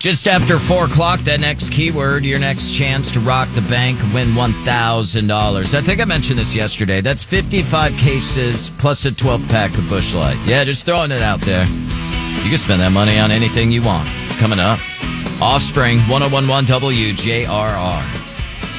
Just after 4 o'clock, that next keyword, your next chance to rock the bank, win $1,000. I think I mentioned this yesterday. That's 55 cases plus a 12-pack of Busch Light. Yeah, just throwing it out there. You can spend that money on anything you want. It's coming up. Offspring, 101.1 WJRR.